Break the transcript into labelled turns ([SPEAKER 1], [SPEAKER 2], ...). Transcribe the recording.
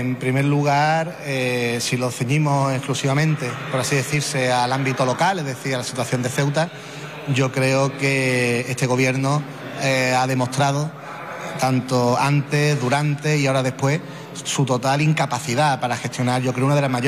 [SPEAKER 1] En primer lugar, si lo ceñimos exclusivamente, por así decirse, al ámbito local, es decir, a la situación de Ceuta, yo creo que este gobierno ha demostrado, tanto antes, durante y ahora después, su total incapacidad para gestionar, yo creo, una de las mayores